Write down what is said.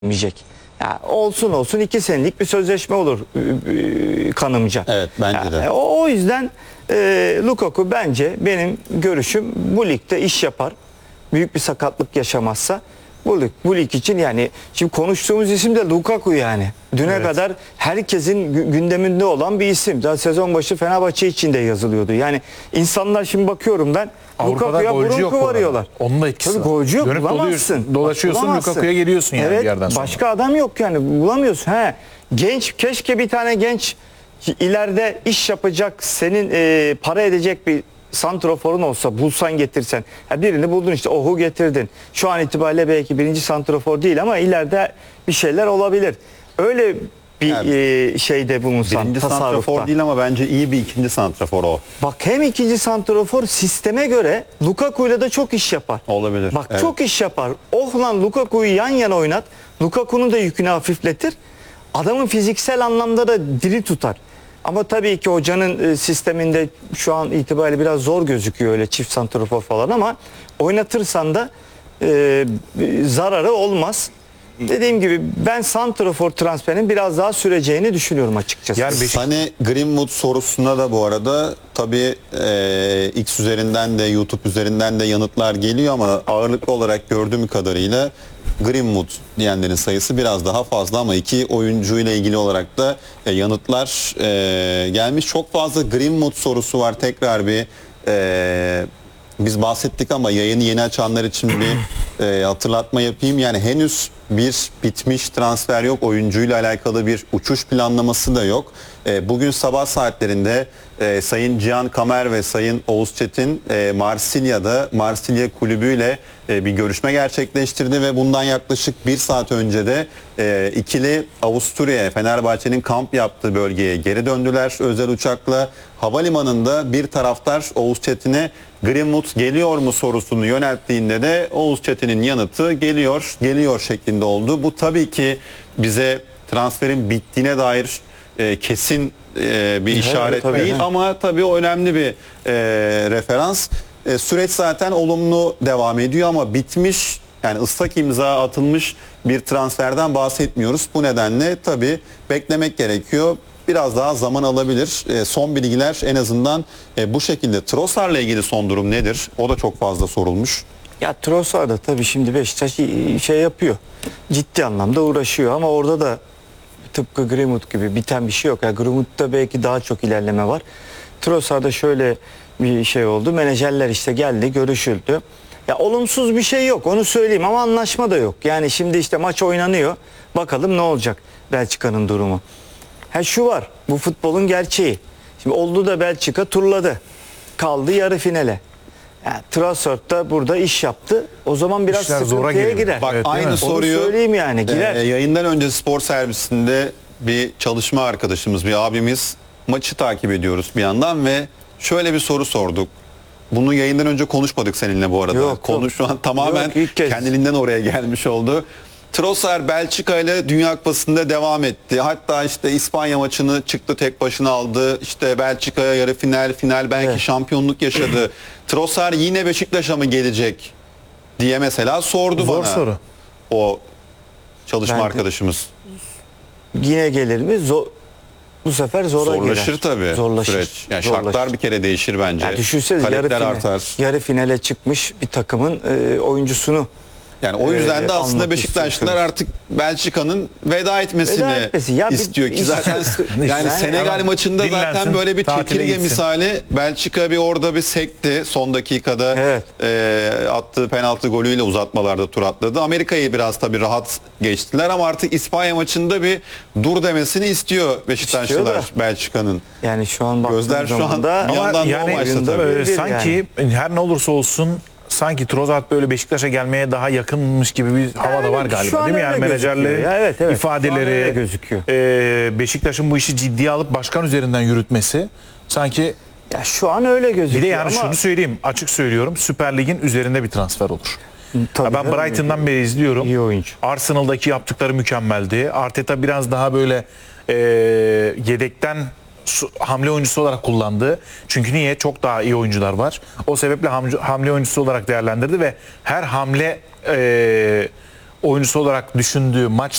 vermeyecek. Ya olsun 2 senelik bir sözleşme olur kanımca. Evet, bence de. O yüzden Lukaku bence benim görüşüm bu ligde iş yapar. Büyük bir sakatlık yaşamazsa bu lig için yani şimdi konuştuğumuz isim de Lukaku yani. Düne kadar herkesin gündeminde olan bir isim. Daha sezon başı Fenerbahçe için de yazılıyordu. Yani insanlar şimdi bakıyorum ben Lukaku'ya burun kıvarıyorlar. Onun da etkisi Tabii var. golcü yok, Dönüp bulamazsın. dolaşıyorsun, Bulamazsın. Lukaku'ya geliyorsun yani evet, bir yerden sonra. başka adam yok yani bulamıyorsun. Genç, keşke bir tane genç ileride iş yapacak, senin para edecek bir santroforun olsa, bulsan getirsen. Birini buldun işte, Ohu getirdin. Şu an itibariyle belki birinci santrofor değil ama ileride bir şeyler olabilir. Öyle bir şeyde bulunsan, Birinci santrafor tasarrufta. değil ama bence iyi bir ikinci santrafor o. Bak hem ikinci santrafor sisteme göre Lukaku'yla da çok iş yapar. Olabilir. Bak evet. çok iş yapar. Ohlan Lukaku'yu yan yana oynat. Lukaku'nun da yükünü hafifletir. Adamın fiziksel anlamda da diri tutar. Ama tabii ki hocanın sisteminde şu an itibariyle biraz zor gözüküyor öyle çift santrafor falan ama oynatırsan da zararı olmaz. Dediğim gibi ben santrafor transferinin biraz daha süreceğini düşünüyorum açıkçası. Yani Sané Greenwood sorusuna da bu arada tabii X üzerinden de YouTube üzerinden de yanıtlar geliyor ama ağırlıklı olarak gördüğüm kadarıyla Greenwood diyenlerin sayısı biraz daha fazla ama iki oyuncuyla ilgili olarak da yanıtlar gelmiş. Çok fazla Greenwood sorusu var. Tekrar bir biz bahsettik ama yayını yeni açanlar için bir hatırlatma yapayım. Yani henüz bir bitmiş transfer yok. Oyuncuyla alakalı bir uçuş planlaması da yok. Bugün sabah saatlerinde Sayın Cihan Kamer ve Sayın Oğuz Çetin Marsilya kulübüyle bir görüşme gerçekleştirdi ve bundan yaklaşık 1 saat önce de ikili Avusturya'ya, Fenerbahçe'nin kamp yaptığı bölgeye geri döndüler özel uçakla. Havalimanında bir taraftar Oğuz Çetin'e Greenwood geliyor mu sorusunu yönelttiğinde de Oğuz Çetin'in yanıtı geliyor şeklinde oldu. Bu tabii ki bize transferin bittiğine dair kesin bir işaret değil ama tabii o önemli bir referans. Süreç zaten olumlu devam ediyor ama bitmiş, yani ıslak imza atılmış bir transferden bahsetmiyoruz. Bu nedenle tabii beklemek gerekiyor. Biraz daha zaman alabilir. Son bilgiler en azından bu şekilde. Trossard'la ilgili son durum nedir? O da çok fazla sorulmuş. Ya Trossard da tabii şimdi Beşiktaş şey yapıyor. Ciddi anlamda uğraşıyor ama orada da tıpkı Greenwood gibi biten bir şey yok. Yani Greenwood'da belki daha çok ilerleme var. Trossard'da şöyle bir şey oldu. Menajerler işte geldi, görüşüldü. Ya olumsuz bir şey yok, onu söyleyeyim ama anlaşma da yok. Yani şimdi işte maç oynanıyor. Bakalım ne olacak Belçika'nın durumu. Şu var, bu futbolun gerçeği. Şimdi oldu da Belçika turladı. Kaldı yarı finale. Yani Trossard da burada iş yaptı. O zaman biraz İşler zora sıkıntıya giriyor. girer. Bak Evet, aynı soruyu Onu söyleyeyim yani, girer. Yayından önce spor servisinde bir çalışma arkadaşımız, bir abimiz, maçı takip ediyoruz bir yandan ve şöyle bir soru sorduk. Bunu yayından önce konuşmadık seninle bu arada. Yok, Konu şu an tamamen ilk kez. kendiliğinden oraya gelmiş oldu. Trossard Belçika ile Dünya Kupası'nda devam etti. Hatta işte İspanya maçını çıktı, tek başına aldı. İşte Belçika'ya yarı final belki şampiyonluk yaşadı. Trossard yine Beşiktaş'a mı gelecek diye mesela sordu Zor bana. soru. O çalışma Ben de- arkadaşımız. Yine gelir mi? Bu sefer zora Zorlaşır girer. tabii Zorlaşır. süreç. Yani Zorlaşır. şartlar bir kere değişir bence. Yani düşünsenize Talepler artar. yarı finale çıkmış bir takımın oyuncusunu. Yani o yüzden de aslında almak Beşiktaşlılar istiyorsunuz. artık Belçika'nın veda etmesini Veda etmesi. Ya istiyor ki zaten yani Yani Senegal hemen maçında dinlensin, zaten böyle bir tatile çekirge gitsin. misali Belçika bir orada bir sekti son dakikada Evet. attığı penaltı golüyle uzatmalarda tur atladı. Amerika'yı biraz tabii rahat geçtiler ama artık İspanya maçında bir dur demesini istiyor Beşiktaşlılar İstiyor da. Belçika'nın. Yani şu an baktığım Gözler şu zaman an da bir yandan da o maçta tabii. sanki her ne olursa olsun sanki Trossard böyle Beşiktaş'a gelmeye daha yakınmış gibi bir hava da var şu galiba an değil mi? öyle Yani menajerlerin gözüküyor ya, evet, şu an öyle ifadeleri, gözüküyor. Beşiktaş'ın bu işi ciddiye alıp başkan üzerinden yürütmesi sanki. ya şu an öyle gözüküyor. Bir de yani ama şunu söyleyeyim, açık söylüyorum, Süper Lig'in üzerinde bir transfer olur. tabii Ya ben canım, Brighton'dan beri izliyorum. İyi oyuncu. Arsenal'daki yaptıkları mükemmeldi. Arteta biraz daha böyle yedekten hamle oyuncusu olarak kullandı. Çünkü niye? Çok daha iyi oyuncular var. O sebeple hamle oyuncusu olarak değerlendirdi ve her hamle oyuncusu olarak düşündüğü maç